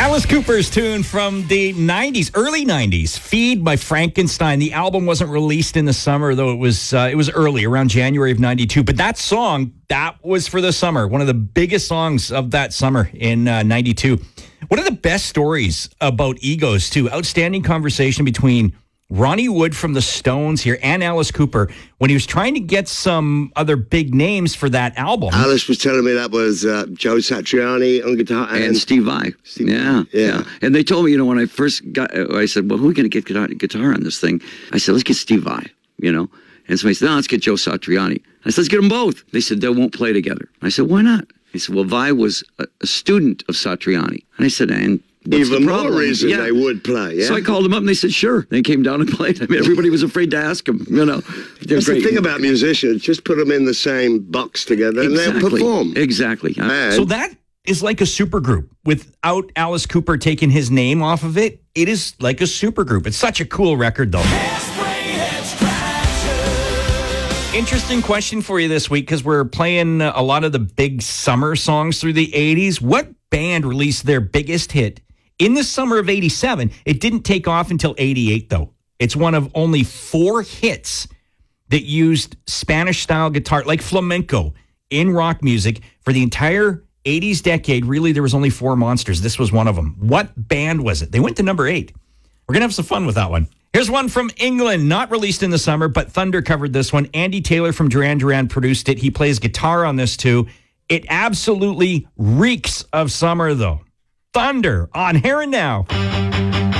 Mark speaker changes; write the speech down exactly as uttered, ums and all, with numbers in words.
Speaker 1: Alice Cooper's tune from the nineties, early nineties, Feed by Frankenstein. The album wasn't released in the summer, though it was uh, it was early, around January of ninety-two. But that song, that was for the summer. One of the biggest songs of that summer in uh, ninety-two. One of the best stories about Egos, too. Outstanding conversation between Ronnie Wood from the Stones here and Alice Cooper when he was trying to get some other big names for that album.
Speaker 2: Alice was telling me that was uh, Joe Satriani on guitar and,
Speaker 3: and Steve Vai.
Speaker 2: Steve
Speaker 3: yeah,
Speaker 2: yeah,
Speaker 3: yeah. And they told me, you know, when I first got, I said, well, who are we going to get guitar, guitar on this thing? I said, let's get Steve Vai, you know. And somebody said, no, let's get Joe Satriani. I said, let's get them both. They said, they won't play together. I said, why not? He said, well, Vai was a, a student of Satriani. And I said, and what's
Speaker 2: even
Speaker 3: the problem?
Speaker 2: more reason
Speaker 3: yeah.
Speaker 2: they would play, yeah?
Speaker 3: So I called them up and they said, sure. They came down and played. I mean, everybody was afraid to ask them, you know. They're
Speaker 2: That's
Speaker 3: great.
Speaker 2: the thing about musicians, just put them in the same box together and
Speaker 3: Exactly.
Speaker 2: they'll perform.
Speaker 3: Exactly.
Speaker 2: And
Speaker 1: So that is like a supergroup. Without Alice Cooper taking his name off of it, it is like a supergroup. It's such a cool record, though. Interesting question for you this week, because we're playing a lot of the big summer songs through the eighties. What band released their biggest hit in the summer of eighty-seven? It didn't take off until eighty-eight, though. It's one of only four hits that used Spanish-style guitar, like flamenco, in rock music for the entire eighties decade. Really, there was only four monsters. This was one of them. What band was it? They went to number eight. We're going to have some fun with that one. Here's one from England, not released in the summer, but Thunder covered this one. Andy Taylor from Duran Duran produced it. He plays guitar on this, too. It absolutely reeks of summer, though. Thunder on Here and Now.